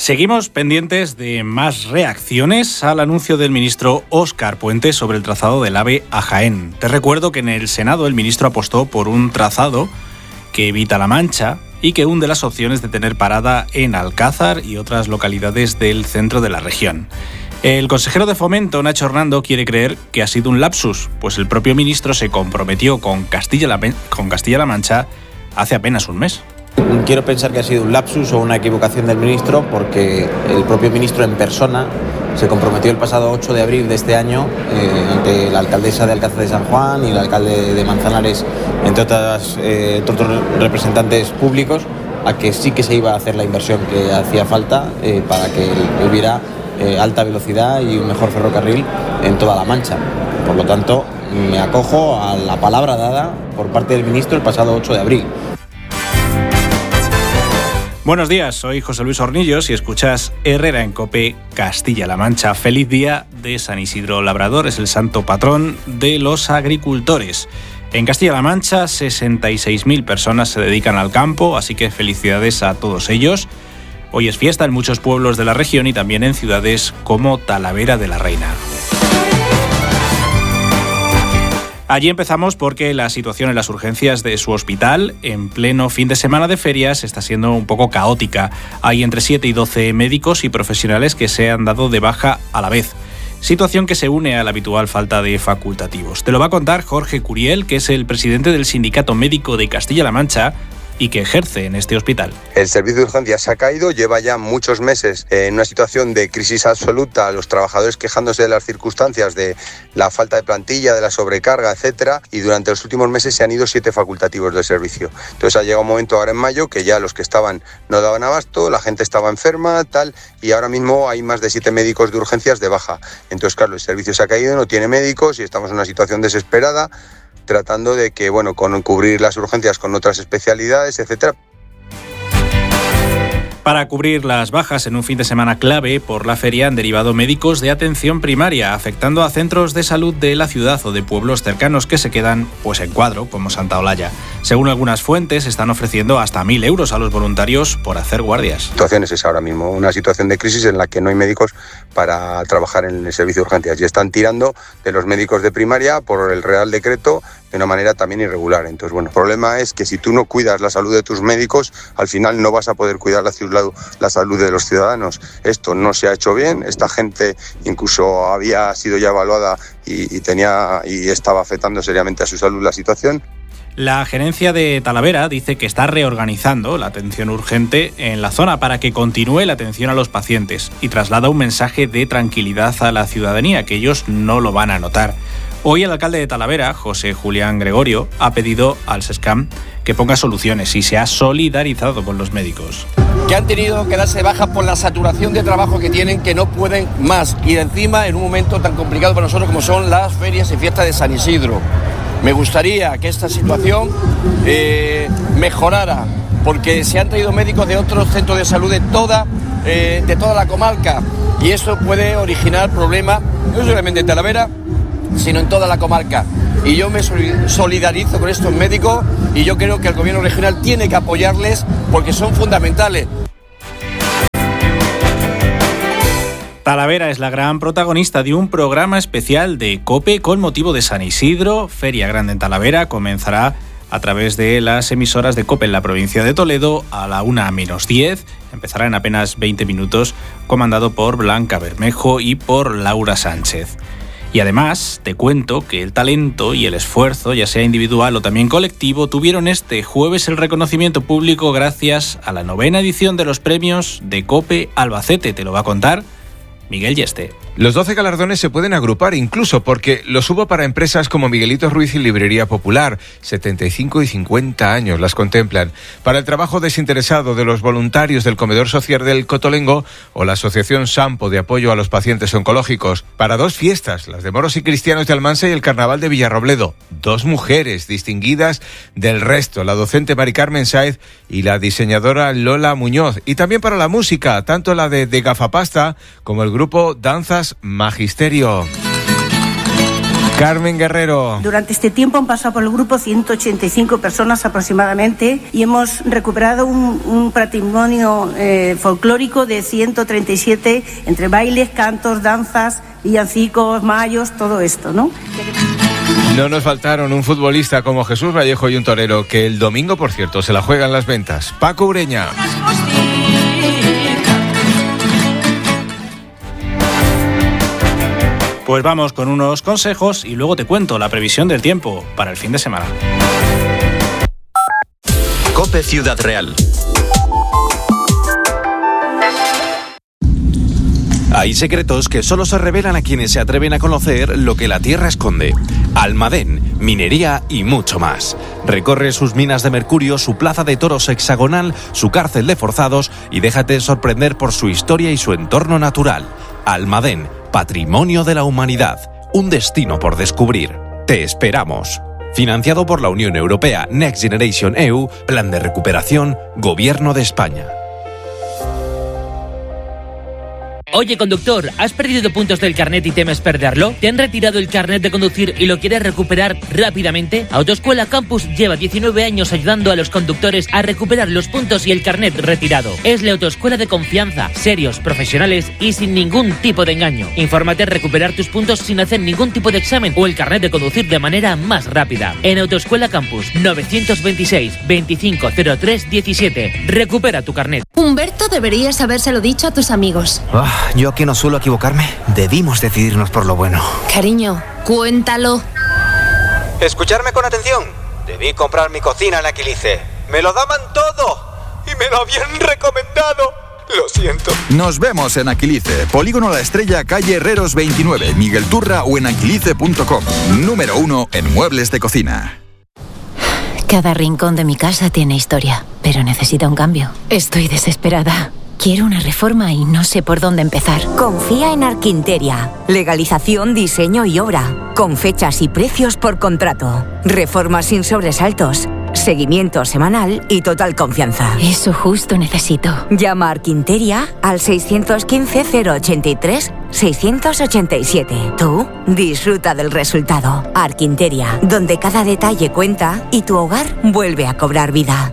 Seguimos pendientes de más reacciones al anuncio del ministro Óscar Puente sobre el trazado del AVE a Jaén. Te recuerdo que en el Senado el ministro apostó por un trazado que evita la mancha y que hunde las opciones de tener parada en Alcázar y otras localidades del centro de la región. El consejero de Fomento, Nacho Hernando, quiere creer que ha sido un lapsus, pues el propio ministro se comprometió con Castilla-La Mancha hace apenas un mes. Quiero pensar que ha sido un lapsus o una equivocación del ministro, porque el propio ministro en persona se comprometió el pasado 8 de abril de este año ante la alcaldesa de Alcázar de San Juan y el alcalde de Manzanares, entre otros representantes públicos, a que sí que se iba a hacer la inversión que hacía falta para que hubiera alta velocidad y un mejor ferrocarril en toda La Mancha. Por lo tanto, me acojo a la palabra dada por parte del ministro el pasado 8 de abril. Buenos días, soy José Luis Hornillos y escuchas Herrera en COPE Castilla-La Mancha. Feliz día de San Isidro Labrador, es el santo patrón de los agricultores. En Castilla-La Mancha, 66.000 personas se dedican al campo, así que felicidades a todos ellos. Hoy es fiesta en muchos pueblos de la región y también en ciudades como Talavera de la Reina. Allí empezamos porque la situación en las urgencias de su hospital, en pleno fin de semana de ferias, está siendo un poco caótica. Hay entre 7 y 12 médicos y profesionales que se han dado de baja a la vez. Situación que se une a la habitual falta de facultativos. Te lo va a contar Jorge Curiel, que es el presidente del Sindicato Médico de Castilla-La Mancha y que ejerce en este hospital. El servicio de urgencias se ha caído, lleva ya muchos meses en una situación de crisis absoluta, los trabajadores quejándose de las circunstancias, de la falta de plantilla, de la sobrecarga, etcétera, y durante los últimos meses se han ido 7 facultativos del servicio. Entonces ha llegado un momento ahora en mayo que ya los que estaban no daban abasto, la gente estaba enferma, tal, y ahora mismo hay más de 7 médicos de urgencias de baja. Entonces, claro, el servicio se ha caído, no tiene médicos y estamos en una situación desesperada, tratando de que, con cubrir las urgencias con otras especialidades, etcétera. Para cubrir las bajas en un fin de semana clave por la feria han derivado médicos de atención primaria, afectando a centros de salud de la ciudad o de pueblos cercanos que se quedan en cuadro, como Santa Olalla. Según algunas fuentes, están ofreciendo hasta 1.000 euros a los voluntarios por hacer guardias. La situación es esa ahora mismo, una situación de crisis en la que no hay médicos para trabajar en el servicio de urgencias y están tirando de los médicos de primaria por el Real Decreto de una manera también irregular. Entonces, el problema es que si tú no cuidas la salud de tus médicos, al final no vas a poder cuidar la salud de los ciudadanos. Esto no se ha hecho bien, esta gente incluso había sido ya evaluada y estaba afectando seriamente a su salud la situación. La gerencia de Talavera dice que está reorganizando la atención urgente en la zona para que continúe la atención a los pacientes y traslada un mensaje de tranquilidad a la ciudadanía, que ellos no lo van a notar. Hoy el alcalde de Talavera, José Julián Gregorio, ha pedido al SESCAM que ponga soluciones y se ha solidarizado con los médicos. Que han tenido que darse de baja por la saturación de trabajo que tienen, que no pueden más. Y encima en un momento tan complicado para nosotros como son las ferias y fiestas de San Isidro. Me gustaría que esta situación mejorara, porque se han traído médicos de otros centros de salud de toda la comarca. Y eso puede originar problemas, no solamente en Talavera, sino en toda la comarca. Y yo me solidarizo con estos médicos y yo creo que el gobierno regional tiene que apoyarles porque son fundamentales. Talavera es la gran protagonista de un programa especial de COPE con motivo de San Isidro. Feria Grande en Talavera comenzará a través de las emisoras de COPE en la provincia de Toledo a la 1:10. Empezará en apenas 20 minutos, comandado por Blanca Bermejo y por Laura Sánchez. Y además, te cuento que el talento y el esfuerzo, ya sea individual o también colectivo, tuvieron este jueves el reconocimiento público gracias a la 9ª edición de los premios de COPE Albacete. Te lo va a contar Miguel Yeste. Los 12 galardones se pueden agrupar incluso porque los hubo para empresas como Miguelito Ruiz y Librería Popular. 75 y 50 años las contemplan. Para el trabajo desinteresado de los voluntarios del Comedor Social del Cotolengo o la Asociación Sampo de apoyo a los pacientes oncológicos. Para 2 fiestas, las de Moros y Cristianos de Almansa y el Carnaval de Villarrobledo. 2 mujeres distinguidas del resto, la docente Mari Carmen Sáez y la diseñadora Lola Muñoz. Y también para la música, tanto la de Gafapasta como el grupo Danzas Magisterio. Carmen Guerrero. Durante este tiempo han pasado por el grupo 185 personas aproximadamente y hemos recuperado un patrimonio folclórico de 137 entre bailes, cantos, danzas, villancicos, mayos, todo esto, ¿no? No nos faltaron un futbolista como Jesús Vallejo y un torero que el domingo, por cierto, se la juegan las ventas. Paco Ureña. Pues vamos con unos consejos y luego te cuento la previsión del tiempo para el fin de semana. COPE Ciudad Real. Hay secretos que solo se revelan a quienes se atreven a conocer lo que la tierra esconde. Almadén, minería y mucho más. Recorre sus minas de mercurio, su plaza de toros hexagonal, su cárcel de forzados y déjate sorprender por su historia y su entorno natural. Almadén, patrimonio de la humanidad. Un destino por descubrir. Te esperamos. Financiado por la Unión Europea, Next Generation EU, Plan de Recuperación, Gobierno de España. Oye, conductor, ¿has perdido puntos del carnet y temes perderlo? ¿Te han retirado el carnet de conducir y lo quieres recuperar rápidamente? Autoescuela Campus lleva 19 años ayudando a los conductores a recuperar los puntos y el carnet retirado. Es la autoescuela de confianza, serios, profesionales y sin ningún tipo de engaño. Infórmate en recuperar tus puntos sin hacer ningún tipo de examen o el carnet de conducir de manera más rápida. En Autoescuela Campus, 926 2503 17. Recupera tu carnet. Humberto, deberías habérselo dicho a tus amigos. Yo que no suelo equivocarme, debimos decidirnos por lo bueno. Cariño, cuéntalo. Escucharme con atención. Debí comprar mi cocina en Aquilice. Me lo daban todo y me lo habían recomendado. Lo siento. Nos vemos en Aquilice, Polígono La Estrella, calle Herreros 29, Miguel Turra o en aquilice.com. Número 1 en muebles de cocina. Cada rincón de mi casa tiene historia, pero necesita un cambio. Estoy desesperada. Quiero una reforma y no sé por dónde empezar. Confía en Arquinteria. Legalización, diseño y obra. Con fechas y precios por contrato. Reformas sin sobresaltos. Seguimiento semanal y total confianza. Eso justo necesito. Llama a Arquinteria al 615-083-687. Tú disfruta del resultado. Arquinteria, donde cada detalle cuenta y tu hogar vuelve a cobrar vida.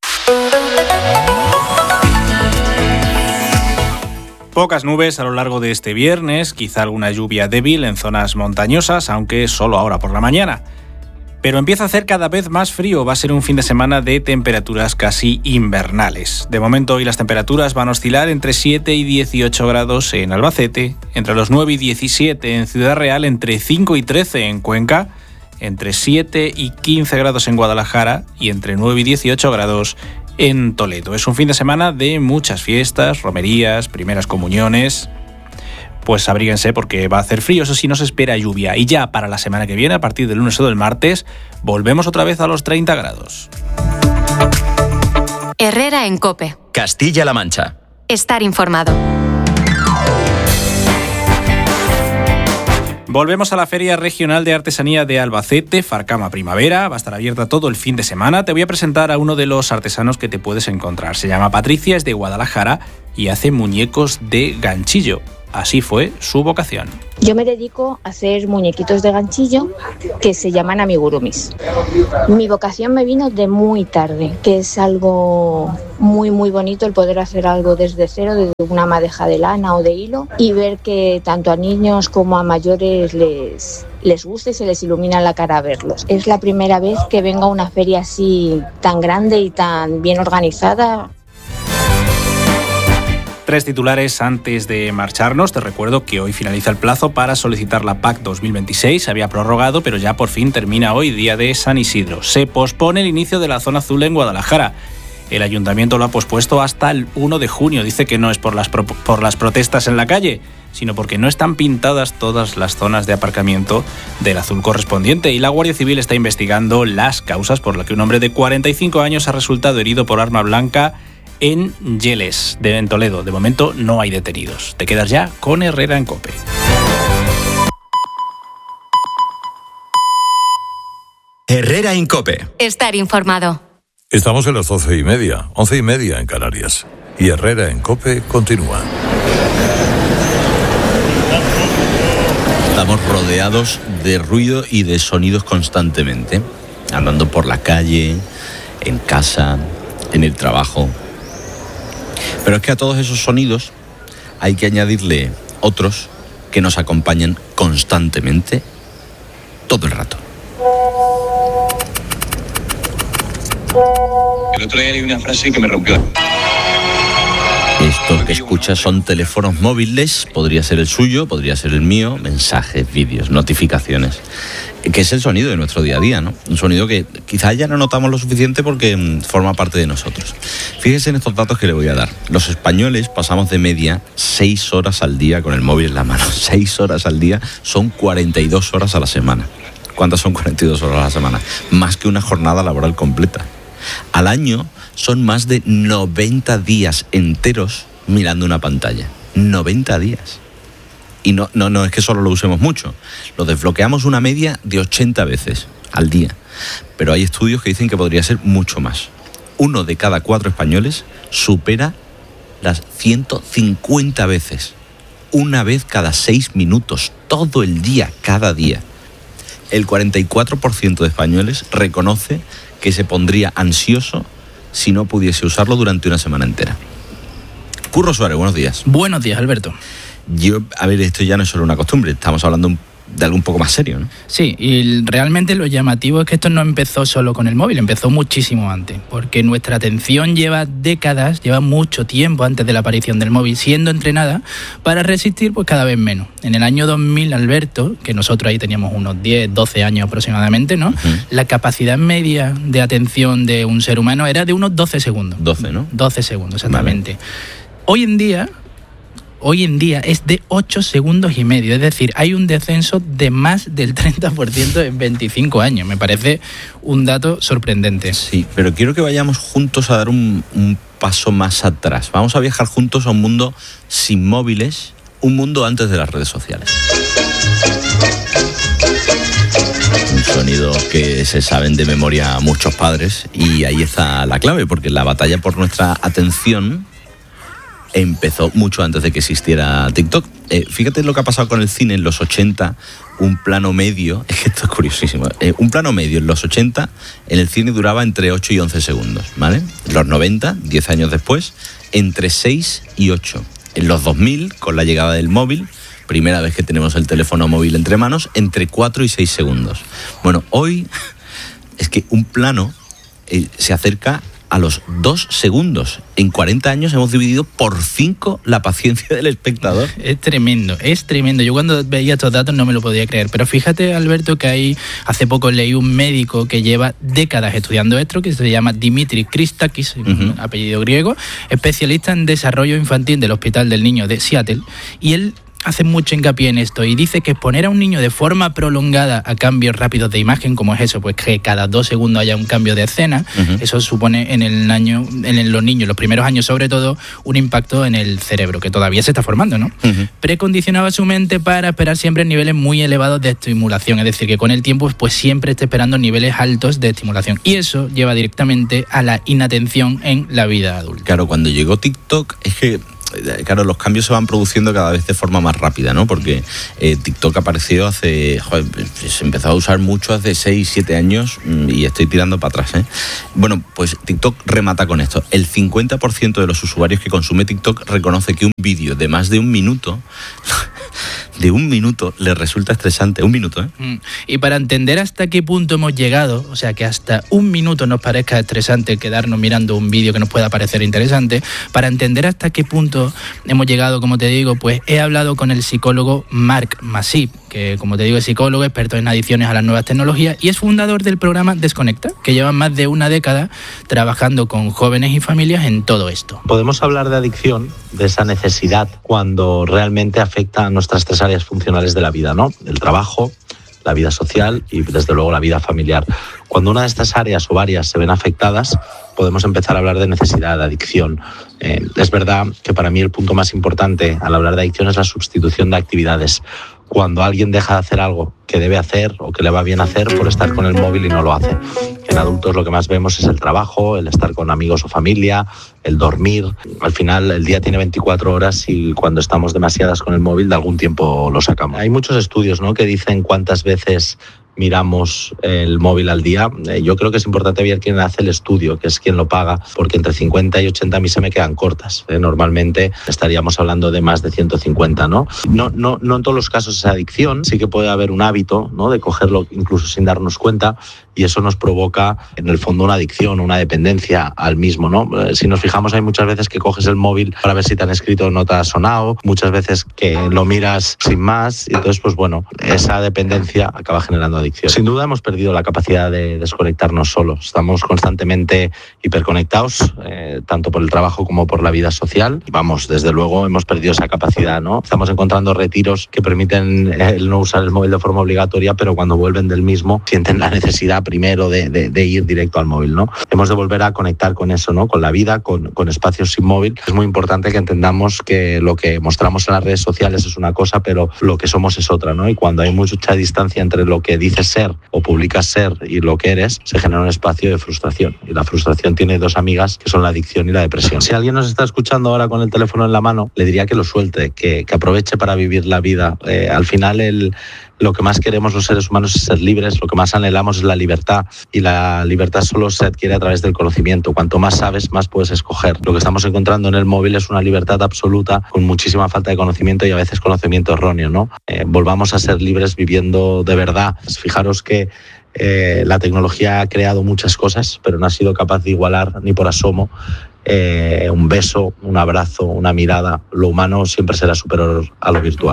Pocas nubes a lo largo de este viernes, quizá alguna lluvia débil en zonas montañosas, aunque solo ahora por la mañana. Pero empieza a hacer cada vez más frío, va a ser un fin de semana de temperaturas casi invernales. De momento hoy las temperaturas van a oscilar entre 7 y 18 grados en Albacete, entre los 9 y 17 en Ciudad Real, entre 5 y 13 en Cuenca, entre 7 y 15 grados en Guadalajara y entre 9 y 18 grados en Toledo. Es un fin de semana de muchas fiestas, romerías, primeras comuniones. Pues abríguense porque va a hacer frío, eso sí, no se espera lluvia. Y ya para la semana que viene, a partir del lunes o del martes, volvemos otra vez a los 30 grados. Herrera en COPE. Castilla-La Mancha. Estar informado. Volvemos a la Feria Regional de Artesanía de Albacete, Farcama Primavera. Va a estar abierta todo el fin de semana. Te voy a presentar a uno de los artesanos que te puedes encontrar. Se llama Patricia, es de Guadalajara y hace muñecos de ganchillo. Así fue su vocación. Yo me dedico a hacer muñequitos de ganchillo que se llaman amigurumis. Mi vocación me vino de muy tarde, que es algo muy muy bonito el poder hacer algo desde cero, desde una madeja de lana o de hilo, y ver que tanto a niños como a mayores les gusta y se les ilumina la cara a verlos. Es la primera vez que vengo a una feria así tan grande y tan bien organizada. 3 titulares antes de marcharnos. Te recuerdo que hoy finaliza el plazo para solicitar la PAC 2026. Se había prorrogado, pero ya por fin termina hoy, día de San Isidro. Se pospone el inicio de la zona azul en Guadalajara. El ayuntamiento lo ha pospuesto hasta el 1 de junio. Dice que no es por las protestas en la calle, sino porque no están pintadas todas las zonas de aparcamiento del azul correspondiente. Y la Guardia Civil está investigando las causas por las que un hombre de 45 años ha resultado herido por arma blanca en Yeles, en Toledo. De momento no hay detenidos. Te quedas ya con Herrera en COPE. Herrera en COPE. Estar informado. Estamos en las 11:30, 11:30 en Canarias. Y Herrera en COPE continúa. Estamos rodeados de ruido y de sonidos constantemente, andando por la calle, en casa, en el trabajo. Pero es que a todos esos sonidos hay que añadirle otros que nos acompañan constantemente, todo el rato. El otro día leí una frase que me rompió. Esto que escuchas son teléfonos móviles, podría ser el suyo, podría ser el mío, mensajes, vídeos, notificaciones, que es el sonido de nuestro día a día, ¿no? Un sonido que quizás ya no notamos lo suficiente porque forma parte de nosotros. Fíjese en estos datos que le voy a dar. Los españoles pasamos de media 6 horas al día con el móvil en la mano. 6 horas al día son 42 horas a la semana. ¿Cuántas son 42 horas a la semana? Más que una jornada laboral completa. Al año son más de 90 días enteros mirando una pantalla. 90 días. Y no es que solo lo usemos mucho. Lo desbloqueamos una media de 80 veces al día. Pero hay estudios que dicen que podría ser mucho más. 1 de cada 4 españoles supera las 150 veces. Una vez cada 6 minutos, todo el día, cada día. El 44% de españoles reconoce que se pondría ansioso si no pudiese usarlo durante una semana entera. Curro Suárez, buenos días. Buenos días, Alberto. Esto ya no es solo una costumbre, estamos hablando de algo un poco más serio, ¿no? Sí, y realmente lo llamativo es que esto no empezó solo con el móvil, empezó muchísimo antes, porque nuestra atención lleva décadas, lleva mucho tiempo antes de la aparición del móvil, siendo entrenada para resistir pues cada vez menos. En el año 2000, Alberto, que nosotros ahí teníamos unos 10, 12 años aproximadamente, ¿no? La capacidad media de atención de un ser humano era de unos 12 segundos. 12, ¿no? 12 segundos, exactamente. Vale. Hoy en día es de 8 segundos y medio, es decir, hay un descenso de más del 30% en 25 años. Me parece un dato sorprendente. Sí, pero quiero que vayamos juntos a dar un paso más atrás. Vamos a viajar juntos a un mundo sin móviles, un mundo antes de las redes sociales. Un sonido que se saben de memoria muchos padres y ahí está la clave, porque la batalla por nuestra atención empezó mucho antes de que existiera TikTok. Fíjate lo que ha pasado con el cine en los 80, un plano medio, es que esto es curiosísimo, un plano medio en los 80 en el cine duraba entre 8 y 11 segundos, ¿vale? En los 90, 10 años después, entre 6 y 8. En los 2000, con la llegada del móvil, primera vez que tenemos el teléfono móvil entre manos, entre 4 y 6 segundos. Bueno, hoy es que un plano se acerca a los 2 segundos. En 40 años hemos dividido por 5 la paciencia del espectador. Es tremendo, es tremendo. Yo cuando veía estos datos no me lo podía creer. Pero fíjate, Alberto, que hace poco leí un médico que lleva décadas estudiando esto, que se llama Dimitri Christakis, apellido griego, especialista en desarrollo infantil del Hospital del Niño de Seattle, y él hace mucho hincapié en esto y dice que exponer a un niño de forma prolongada a cambios rápidos de imagen, como es eso, pues que cada 2 segundos haya un cambio de escena, eso supone en los niños, los primeros años sobre todo, un impacto en el cerebro, que todavía se está formando, ¿no? Precondicionaba su mente para esperar siempre niveles muy elevados de estimulación, es decir, que con el tiempo pues siempre esté esperando niveles altos de estimulación, y eso lleva directamente a la inatención en la vida adulta. Claro, cuando llegó TikTok es que los cambios se van produciendo cada vez de forma más rápida, ¿no? Porque TikTok apareció se empezó a usar mucho hace 6, 7 años y estoy tirando para atrás, ¿eh? Bueno, pues TikTok remata con esto. El 50% de los usuarios que consume TikTok reconoce que un vídeo de más de 1 minuto les resulta estresante. 1 minuto, ¿eh? Y para entender hasta qué punto hemos llegado, o sea, que hasta 1 minuto nos parezca estresante quedarnos mirando un vídeo que nos pueda parecer interesante, para entender hasta qué punto hemos llegado, como te digo, pues he hablado con el psicólogo Marc Massip, que como te digo es psicólogo, experto en adicciones a las nuevas tecnologías y es fundador del programa Desconecta, que lleva más de una década trabajando con jóvenes y familias en todo esto. Podemos hablar de adicción, de esa necesidad, cuando realmente afecta a nuestras 3 áreas funcionales de la vida, ¿no? El trabajo, la vida social y desde luego la vida familiar. Cuando una de estas áreas o varias se ven afectadas, podemos empezar a hablar de necesidad, de adicción. Es verdad que para mí el punto más importante al hablar de adicción es la sustitución de actividades. Cuando alguien deja de hacer algo que debe hacer o que le va bien hacer por estar con el móvil y no lo hace. En adultos lo que más vemos es el trabajo, el estar con amigos o familia, el dormir. Al final el día tiene 24 horas y cuando estamos demasiadas con el móvil de algún tiempo lo sacamos. Hay muchos estudios, ¿no?, que dicen cuántas veces miramos el móvil al día. Yo creo que es importante ver quién hace el estudio, que es quien lo paga, porque entre 50 y 80 a mí se me quedan cortas. Normalmente estaríamos hablando de más de 150, ¿no? No en todos los casos es adicción, sí que puede haber un hábito, ¿no?, de cogerlo incluso sin darnos cuenta, y eso nos provoca en el fondo una adicción, una dependencia al mismo, ¿no? Si nos fijamos, hay muchas veces que coges el móvil para ver si te han escrito o no te ha sonado, muchas veces que lo miras sin más, y entonces pues bueno, esa dependencia acaba generando adicción. Sin duda hemos perdido la capacidad de desconectarnos solos, estamos constantemente hiperconectados, tanto por el trabajo como por la vida social, y vamos, desde luego hemos perdido esa capacidad, ¿no? Estamos encontrando retiros que permiten el no usar el móvil de forma obligatoria, pero cuando vuelven del mismo sienten la necesidad primero de ir directo al móvil, ¿no? Hemos de volver a conectar con eso, ¿no?, con la vida, con espacios sin móvil. Es muy importante que entendamos que lo que mostramos en las redes sociales es una cosa, pero lo que somos es otra, ¿no? Y cuando hay mucha distancia entre lo que dices ser o publicas ser y lo que eres, se genera un espacio de frustración. Y la frustración tiene dos amigas, que son la adicción y la depresión. Si alguien nos está escuchando ahora con el teléfono en la mano, le diría que lo suelte, que aproveche para vivir la vida. Al final lo que más queremos los seres humanos es ser libres, lo que más anhelamos es la libertad, y la libertad solo se adquiere a través del conocimiento. Cuanto más sabes, más puedes escoger. Lo que estamos encontrando en el móvil es una libertad absoluta con muchísima falta de conocimiento y a veces conocimiento erróneo, ¿no? Volvamos a ser libres viviendo de verdad. Fijaros que la tecnología ha creado muchas cosas, pero no ha sido capaz de igualar ni por asomo un beso, un abrazo, una mirada. Lo humano siempre será superior a lo virtual.